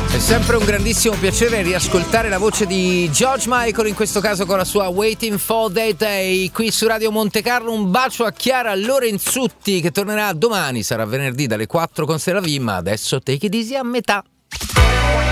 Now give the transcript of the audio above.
È sempre un grandissimo piacere riascoltare la voce di George Michael, in questo caso con la sua Waiting for That Day, qui su Radio Monte Carlo. Un bacio a Chiara Lorenzutti che tornerà domani, sarà venerdì dalle 4 con Seravim, ma adesso take it easy a metà.